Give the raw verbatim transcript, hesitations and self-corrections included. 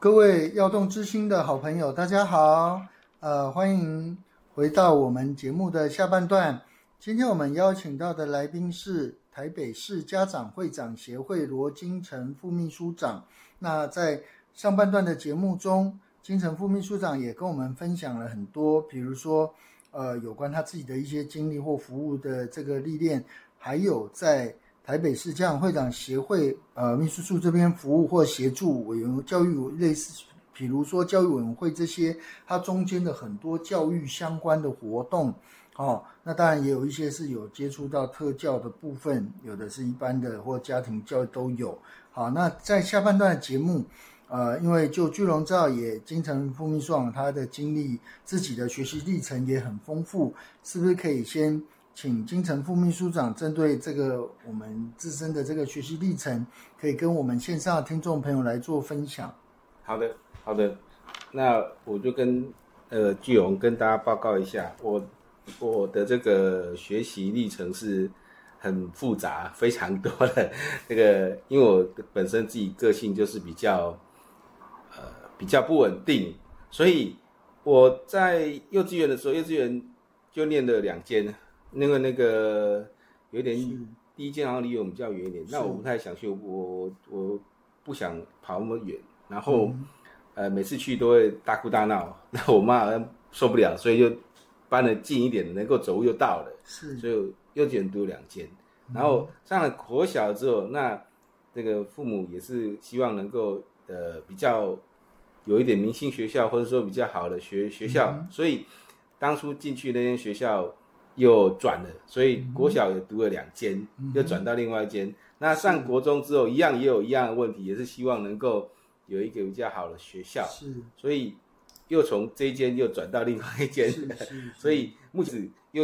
各位耀动之星的好朋友，大家好，呃，欢迎回到我们节目的下半段。今天我们邀请到的来宾是台北市家长会长协会罗金城副秘书长。那在上半段的节目中，金城副秘书长也跟我们分享了很多，比如说呃有关他自己的一些经历或服务的这个历练，还有在台北市家长会长协会呃秘书处这边服务或协助委员教育类似，比如说教育委员会这些，它中间的很多教育相关的活动哦。那当然也有一些是有接触到特教的部分，有的是一般的或家庭教育都有。好，那在下半段的节目，呃，因为就居荣照也金城副秘书长他的经历，自己的学习历程也很丰富，是不是可以先请金城副秘书长针对这个我们自身的这个学习历程，可以跟我们线上的听众朋友来做分享？ 好的，好的，那我就跟呃巨荣跟大家报告一下，我我的这个学习历程是很复杂，非常多的这个，因为我本身自己个性就是比较呃比较不稳定，所以我在幼稚园的时候，幼稚园就念了两间。那个那个有点，第一间好像离我们比较远一点，那我不太想去，我我不想跑那么远，然后、嗯、呃每次去都会大哭大闹，那我妈好像受不了，所以就搬了近一点的，能够走路就到了，是，所以幼稚园读两间，然后上了国小之后，那这个父母也是希望能够呃比较有一点明星学校，或者说比较好的学学校、嗯，所以当初进去那间学校。又转了，所以国小也读了两间、嗯，又转到另外一间。那上国中之后，一样也有一样的问题，也是希望能够有一个比较好的学校。是，所以又从这一间又转到另外一间，所以目前又